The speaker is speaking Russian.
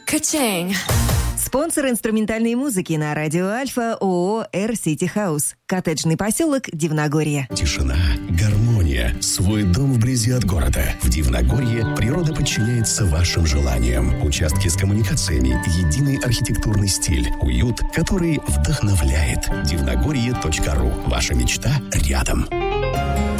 Ka-ching! Спонсор инструментальной музыки на радио Альфа ООО «Эр Сити Хаус». Коттеджный поселок Дивногорье. Тишина, гармония, свой дом вблизи от города. В Дивногорье природа подчиняется вашим желаниям. Участки с коммуникациями, единый архитектурный стиль, уют, который вдохновляет. Дивногорье.ру. Ваша мечта рядом.